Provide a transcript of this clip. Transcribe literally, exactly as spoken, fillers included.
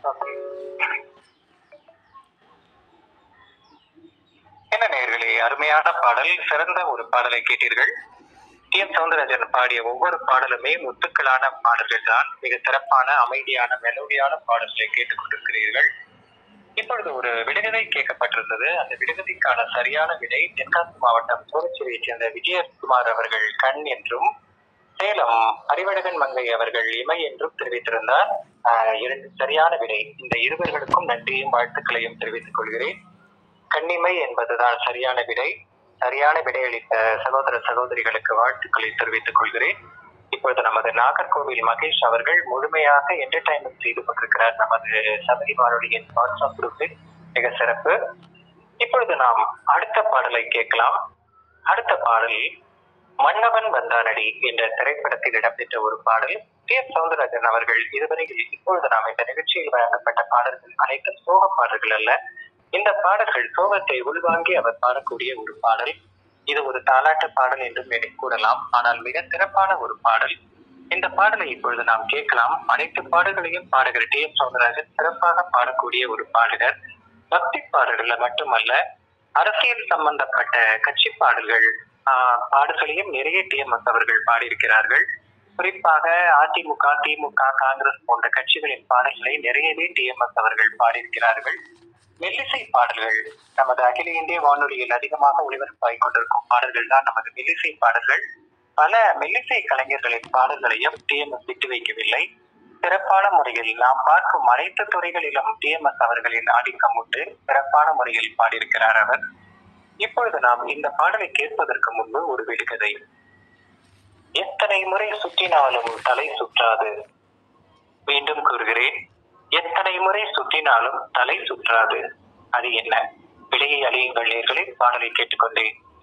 என்ன நேயர்களே, அருமையான பாடல், சிறந்த ஒரு பாடலை கேட்டீர்கள். டி எம் சௌந்தரராஜன் பாடிய ஒவ்வொரு பாடலுமே முத்துக்களான பாடல்கள் தான். மிக சிறப்பான, அமைதியான, மெலோடியான பாடல்களை கேட்டுக் கொண்டிருக்கிறீர்கள். இப்பொழுது ஒரு விடுகதை கேட்கப்பட்டிருந்தது. அந்த விடுகதைக்கான சரியான விடை தென்காசி மாவட்டம் சோழச்சேரியை சேர்ந்த விஜயகுமார் அவர்கள் கண் என்றும், சேலம் அறிவழகன் மங்கை அவர்கள் இமை என்றும் தெரிவித்திருந்தார். ஆஹ் இரண்டு சரியான விடை. இந்த இருவர்களுக்கும் நன்றியும் வாழ்த்துக்களையும் தெரிவித்துக் கொள்கிறேன். கண்ணிமை என்பதுதான் சரியான விடை. சரியான விடை அளித்த சகோதர சகோதரிகளுக்கு வாழ்த்துக்களை தெரிவித்துக் கொள்கிறேன். இப்பொழுது நமது நாகர்கோவில் மகேஷ் அவர்கள் முழுமையாக என்டர்டைன்மெண்ட் செய்து கொண்டிருக்கிறார் நமது சபரி வானொலியின் வாட்ஸ்அப் குரூப்பில். மிக சிறப்பு. இப்பொழுது நாம் அடுத்த பாடலை கேட்கலாம். அடுத்த பாடல் மன்னவன் வந்தானடி என்ற திரைப்படத்தில் இடம்பெற்ற ஒரு பாடல். டி எஸ் சௌந்தரராஜன் அவர்கள் இதுவரையில் இப்பொழுது நாம் இந்த நிகழ்ச்சியில் வழங்கப்பட்ட பாடல்கள் அனைத்தும் சோக பாடல்கள் அல்ல. இந்த பாடல்கள் சோகத்தை உள்வாங்கி அவர் பாடக்கூடிய ஒரு பாடல். இது ஒரு தாலாட்டு பாடல் என்றும் கூறலாம். ஆனால் மிக சிறப்பான ஒரு பாடல். இந்த பாடலை இப்பொழுது நாம் கேட்கலாம். அனைத்து பாடல்களையும் பாடகர் டி எம் சௌந்தரராஜன் சிறப்பாக பாடக்கூடிய ஒரு பாடகர். பக்தி பாடல்கள் மட்டுமல்ல, அரசியல் சம்பந்தப்பட்ட கட்சி பாடல்கள் ஆஹ் பாடல்களையும் நிறைய டி எம் எஸ் அவர்கள் பாடியிருக்கிறார்கள். குறிப்பாக அதிமுக, திமுக, காங்கிரஸ் போன்ற கட்சிகளின் பாடல்களை நிறையவே டி எம் எஸ் அவர்கள் பாடியிருக்கிறார்கள். மெல்லிசை பாடல்கள் நமது அகில இந்திய வானொலியில் அதிகமாக ஒளிபரப்பாகிக் கொண்டிருக்கும் பாடல்கள் தான் நமது மெல்லிசை பாடல்கள். பல மெல்லிசை கலைஞர்களின் பாடல்களையும் டி எம் எஸ் விட்டு வைக்கவில்லை. சிறப்பான முறையில் நாம் பார்க்கும் அனைத்து துறைகளிலும் டி எம் எஸ் அவர்களின் ஆதிக்கம் உண்டு. சிறப்பான முறையில் பாடியிருக்கிறார் அவர். இப்பொழுது நாம் இந்த பாடலை கேட்பதற்கு முன்பு ஒரு விடுகதை. எத்தனை முறை சுற்றினாலும் தலை சுற்றாது. மீண்டும் கூறுகிறேன், எத்தனை முறை சுற்றினாலும் தலை சுற்றாது. அது என்ன? விடையை அழியுங்கள் நேயர்களே. பாடலை கேட்டுக்கொண்டே